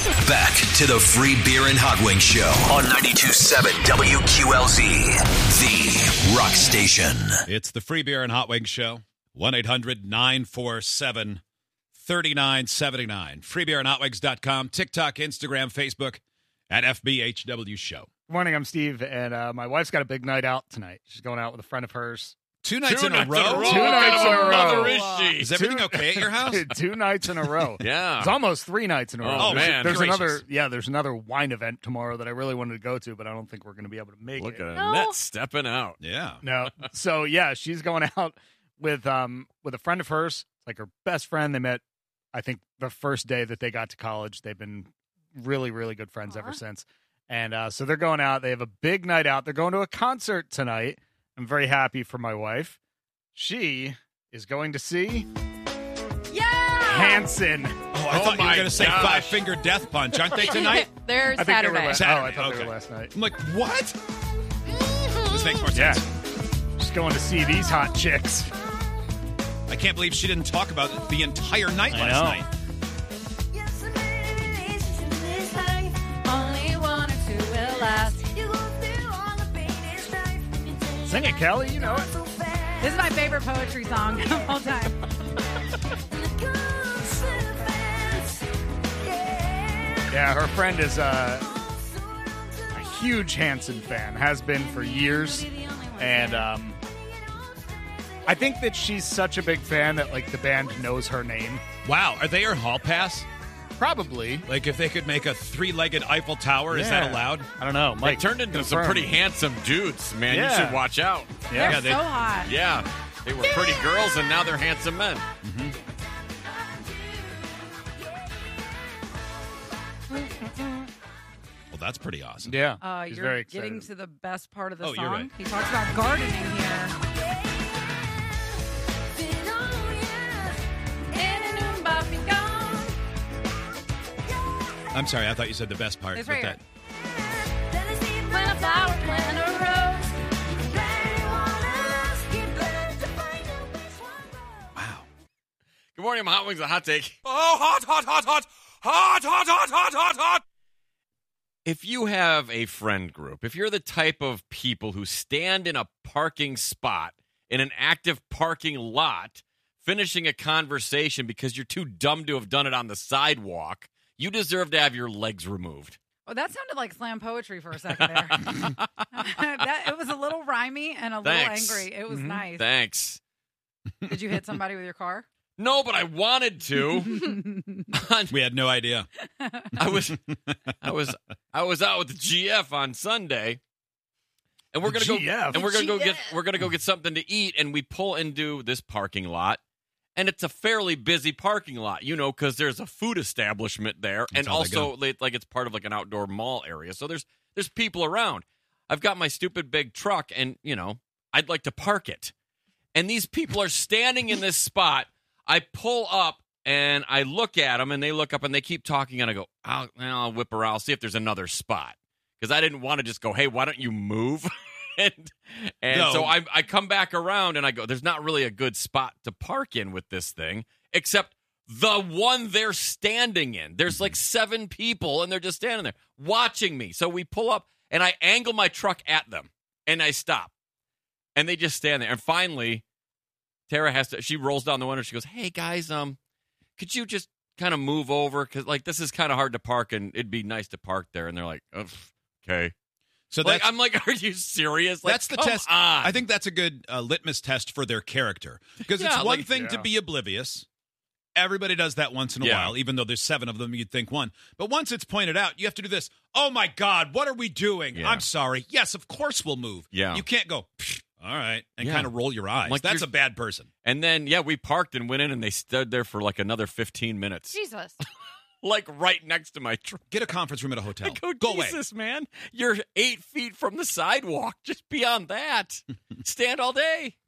Back to the Free Beer and Hot Wings Show on 92.7 WQLZ, the rock station. It's the Free Beer and Hot Wings Show. 1-800-947-3979. FreeBeerandHotWings.com. TikTok, Instagram, Facebook, at FBHW Show. Good morning, I'm Steve, and my wife's got a big night out tonight. She's going out with a friend of hers. Two nights in a row? 2 nights in a row. Mother is she? Is everything okay at your house? 2 nights in a row. Yeah. It's almost 3 nights in a row. Oh, man. There's Gracious. there's another wine event tomorrow that I really wanted to go to, but I don't think we're going to be able to make Look it. at Annette stepping out. Yeah. No. So, yeah, she's going out with a friend of hers, like her best friend. They met, I think, the first day that they got to college. They've been really, really good friends ever since. And so they're going out. They have a big night out. They're going to a concert tonight. I'm very happy for my wife. She is going to see Hanson. Oh, I thought you were going to say Five Finger Death Punch. Aren't they tonight? They're I think they were Saturday. I thought they okay. were last night. I'm like, what? This makes more Yeah. sense. She's going to see these hot chicks. I can't believe she didn't talk about it the entire night I last know. night. Only one or two will last. Sing it, Kelly. You know it. This is my favorite poetry song of all time. Yeah, her friend is a huge Hanson fan, has been for years, and I think that she's such a big fan that like the band knows her name. Wow. Are they her hall pass? Probably. Like if they could make a 3-legged Eiffel Tower, is that Yeah. allowed? I don't know. They Mike, turned into some confirm. pretty handsome dudes, man. Yeah. You should watch out. Yeah. They're so hot. Yeah. They were pretty girls, and now they're handsome men. Well, that's pretty awesome. Yeah. He's You're very excited. getting to the best part of the Oh, song. you're right. He talks about gardening here. I'm sorry. I thought you said the best part. It's but right that, Plant a flower, plant a rose. wow. Good morning, I'm Hot Wings, a hot take. Oh, hot, hot, hot, hot, hot, hot, hot, hot, hot, hot. If you have a friend group, if you're the type of people who stand in a parking spot in an active parking lot, finishing a conversation because you're too dumb to have done it on the sidewalk, you deserve to have your legs removed. Oh, that sounded like slam poetry for a second there. It was a little rhymey and a Thanks. little angry. It was nice. Thanks. Did you hit somebody with your car? No, but I wanted to. We had no idea. I was out with the GF on Sunday, and we're gonna go GF? and we're gonna go get something to eat, and we pull into this parking lot, and it's a fairly busy parking lot, because there's a food establishment there, That's and how they also like it's part of like an outdoor mall area, so there's people around. I've got my stupid big truck, and I'd like to park it, and these people are standing in this spot. I pull up and I look at them, and they look up and they keep talking, and I go, I'll whip around, I'll see if there's another spot, because I didn't want to just go, hey, why don't you move? and No. so I come back around and I go, there's not really a good spot to park in with this thing, except the one they're standing in. There's like 7 people, and they're just standing there watching me. So we pull up, and I angle my truck at them, and I stop, and they just stand there. And finally, Tara she rolls down the window. She goes, hey, guys, could you just kind of move over? Because, this is kind of hard to park, and it'd be nice to park there. And they're like, okay. So I'm like, are you serious? That's the come test. on. I think that's a good litmus test for their character. Because it's Yeah, one like- thing to be oblivious. Everybody does that once in a Yeah. while, even though there's 7 of them, you'd think one. But once it's pointed out, you have to do this. Oh, my God, what are we doing? Yeah. I'm sorry. Yes, of course we'll move. Yeah. You can't go, all right, and Yeah. kind of roll your eyes. Like, That's you're- a bad person. And then, we parked and went in, and they stood there for like another 15 minutes. Jesus. Like right next to my truck. Get a conference room at a hotel. I Go away. Jesus, man. You're 8 feet from the sidewalk. Just beyond that. Stand all day.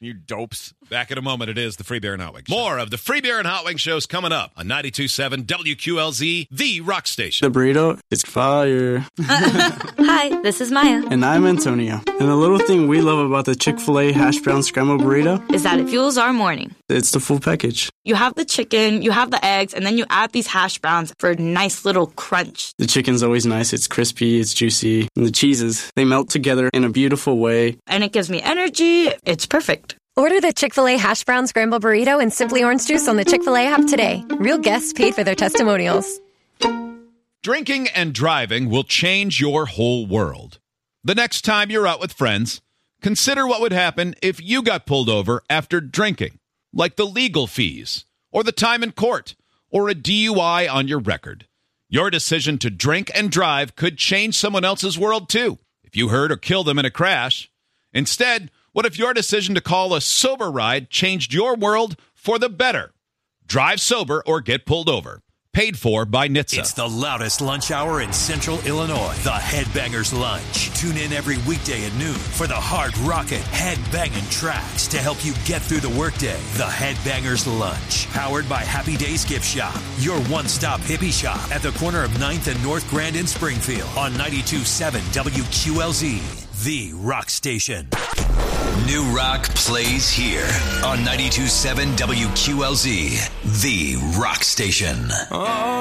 You dopes. Back in a moment. It is the Free Beer and Hot Wings Show. More of the Free Beer and Hot Wings shows coming up on 92.7 WQLZ, the rock station. The burrito is fire. Hi, this is Maya. And I'm Antonio. And the little thing we love about the Chick-fil-A hash brown scrambled burrito Is that it fuels our morning. It's the full package. You have the chicken, you have the eggs, and then you add these hash browns for a nice little crunch. The chicken's always nice. It's crispy, it's juicy. And the cheeses, they melt together in a beautiful way. And it gives me energy. It's perfect. Order the Chick-fil-A Hash Brown Scrambled Burrito and Simply Orange Juice on the Chick-fil-A app today. Real guests paid for their testimonials. Drinking and driving will change your whole world. The next time you're out with friends, consider what would happen if you got pulled over after drinking, like the legal fees, or the time in court, or a DUI on your record. Your decision to drink and drive could change someone else's world, too, if you hurt or killed them in a crash. Instead, what if your decision to call a sober ride changed your world for the better? Drive sober or get pulled over. Paid for by NHTSA. It's the loudest lunch hour in Central Illinois. The Headbangers Lunch. Tune in every weekday at noon for the hard rockin', headbanging tracks to help you get through the workday. The Headbangers Lunch. Powered by Happy Days Gift Shop. Your one-stop hippie shop at the corner of 9th and North Grand in Springfield. On 92.7 WQLZ. The rock station. New rock plays here on 92.7 WQLZ. The rock station.